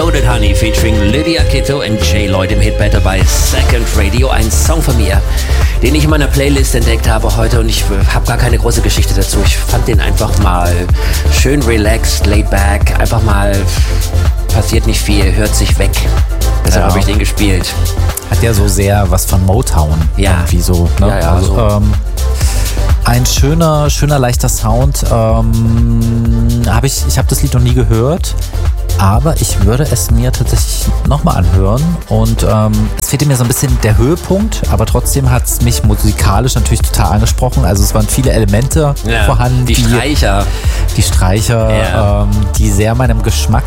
Founded Honey featuring Lydia Kitto und Jay Lloyd im Hit Better bei Second Radio. Ein Song von mir, den ich in meiner Playlist entdeckt habe heute und ich habe gar keine große Geschichte dazu. Ich fand den einfach mal schön relaxed, laid back, einfach mal passiert nicht viel, hört sich weg. Deshalb habe ich den gespielt. Hat ja so sehr was von Motown. Ja. Irgendwie so. Ne? Ja, also, so. Ein schöner, leichter Sound. Ich habe das Lied noch nie gehört, aber ich würde es mir tatsächlich nochmal anhören. Und es fehlte mir so ein bisschen der Höhepunkt, aber trotzdem hat es mich musikalisch natürlich total angesprochen. Also es waren viele Elemente vorhanden. Die Streicher. Die Streicher, die sehr meinem Geschmack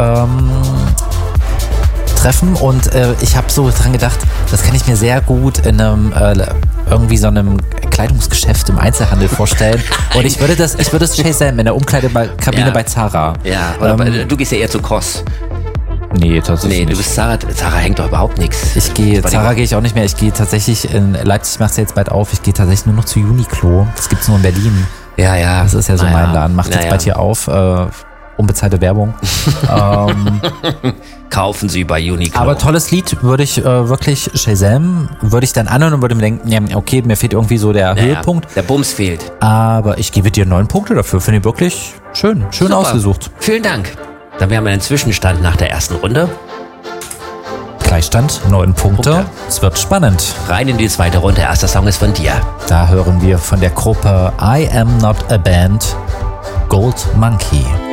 treffen. Und ich habe so dran gedacht, das kann ich mir sehr gut in einem irgendwie so einem Kleidungsgeschäft im Einzelhandel vorstellen. Und ich würde das Shazam in der Umkleidekabine bei Zara. Ja, oder du gehst ja eher zu Koss. Nee, tatsächlich du bist Zara. Zara hängt doch überhaupt nichts. Zara gehe ich auch nicht mehr. Ich gehe tatsächlich, in Leipzig macht es jetzt bald auf, ich gehe tatsächlich nur noch zu Uniqlo. Das gibt es nur in Berlin. Ja. Das ist ja so mein Laden. Macht jetzt bald hier auf. Unbezahlte Werbung. Kaufen Sie bei Uniqlo. Aber tolles Lied, würde ich wirklich, Shazam, würde ich dann anhören und würde mir denken, ja, okay, mir fehlt irgendwie so der Höhepunkt. Der Bums fehlt. Aber ich gebe dir 9 Punkte dafür, finde ich wirklich schön Super. Ausgesucht. Vielen Dank. Dann haben wir einen Zwischenstand nach der ersten Runde. Gleichstand, 9 Punkte. Es wird spannend. Rein in die zweite Runde. Erster Song ist von dir. Da hören wir von der Gruppe I Am Not a Band, Gold Monkey.